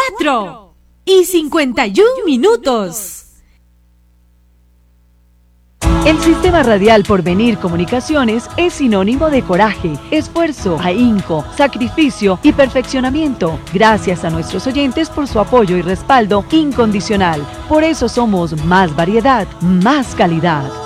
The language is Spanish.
4:51. El Sistema Radial Porvenir Comunicaciones es sinónimo de coraje, esfuerzo, ahínco, sacrificio y perfeccionamiento. Gracias a nuestros oyentes por su apoyo y respaldo incondicional. Por eso somos más variedad, más calidad.